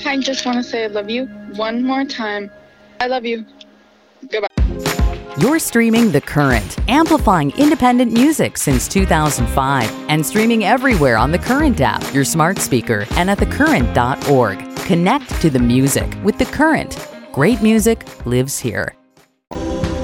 I just want to say I love you one more time. I love you. Goodbye. You're streaming The Current, amplifying independent music since 2005 and streaming everywhere on The Current app, your smart speaker, and at thecurrent.org. Connect to the music with The Current. Great music lives here.